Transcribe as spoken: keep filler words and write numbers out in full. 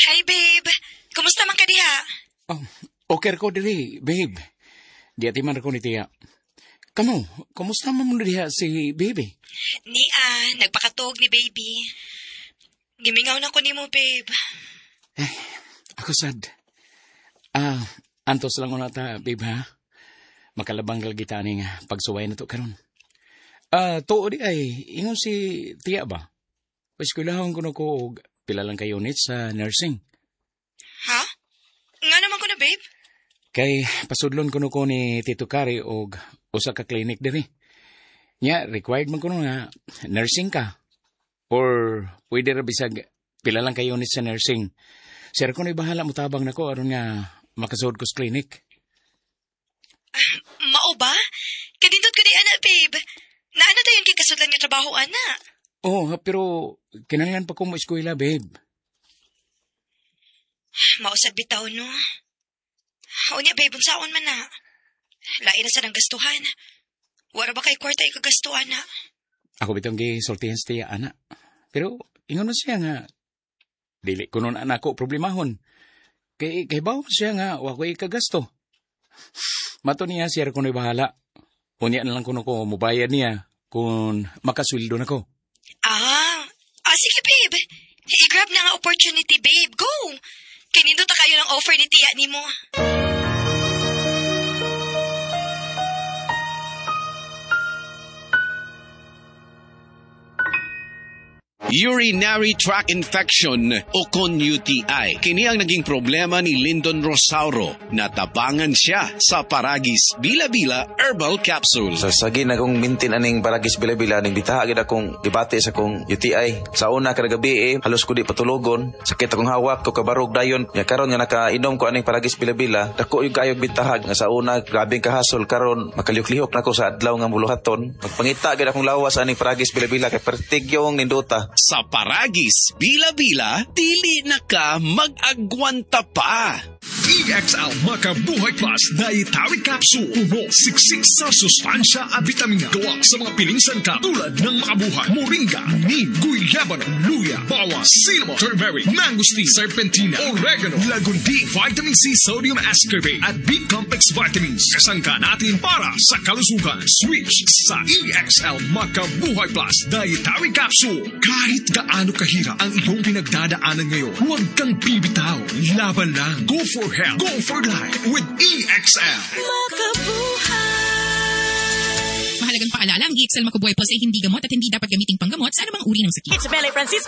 Hi, babe. Kumusta man ka diha? Oh, okay ko diri, babe. Di ati man ako ni tiya. Kamu, kumusta man mo diha si baby? Ni, ah, nagpakatog ni baby. Gimingaw na ko ni mo, babe. Eh, ako sad. Ah, antos lang ko na ta, babe ha? Makalabang galgita ni nga pagsuway na to karon. Ah, tuo di ay, ingon si tiya ba? Paskulahon ko na ko, pila lang ka unit sa nursing. Ha? Nga naman ko na, babe? Kay pasudlon ko na ko ni Tito Kari og usa ka clinic diri. Nya, required man ko nga nursing ka. Or pwede ra bisag pila lang ka unit sa nursing. Sir ko na bahala mo tabang nako aron nga makasud ko sa clinic. Ah, mao ba? Kadindot ko di, ana, babe. Naana dayon kay kasudlan nga trabaho, ana. Oh, pero kinahanglan pa ko mo eskwela, babe. Mausag bitaw, no? O niya, babe, unsaon man na. Lain na sa nang gastuhan. Wala ba kay kwarta ikagastuhan na? Ako bitong gisultihan sa tiya, ana. Pero ingon man siya nga, dili ko nun anak ko problemahon. Kay, kay bawa siya nga, wako ikagasto. Mato niya siya ko na bahala. Unya na lang kuno ko mubayad niya kung makasweldo na ko. Ah, ah, sige, babe. I-grab na nga opportunity, babe. Go! Kinindot ta kayo ng offer ni tiya ni mo. Urinary tract infection o kon U T I. Kini ang naging problema ni Lyndon Rosauro. Natabangan siya sa Paragis Bila-Bila Herbal Capsule. Sa sagi na kong mintin aning Paragis Bila-Bila, ning bitahagid akong dibati sa kong U T I. Sa una kada gabi eh, halos ko di patulogon. Sakit akong hawak ko kabarog dayon. Nya karon nga nakainom ko aning Paragis Bila-Bila, dako yung kayog bitahag nga sa una grabing kahasol karon makalihok-lihok nako sa adlaw nga muluhaton. Magpangita gid akong lawas aning Paragis Bila-Bila kay pertigyong ninduta. Sa Paragis Bila-Bila, dili na ka mag-agwanta pa. E X L Makabuhay Plus Dietary Capsule. Puno, siksik sa sustansya at vitamina. Gawa sa mga piningsan ka tulad ng makabuhay, moringa, neem, guyabano, luya, bawas, cinnamon, turmeric, mangosteen, serpentina, oregano, lagundi, vitamin C, sodium ascorbate at B-complex vitamins. Kasangka natin para sa kalusugan. Switch sa E X L Makabuhay Plus Dietary Capsule. Kahit gaano kahirap ang iyong pinagdadaanan ngayon, huwag kang bibitaw. Laban lang. Go for health. Go for life with E X L. Mahalagang paalala, ang E X L Makabuhay Plus ay hindi gamot at hindi dapat gamiting panggamot sa anumang uri ng sakit. It's Belle Francisco.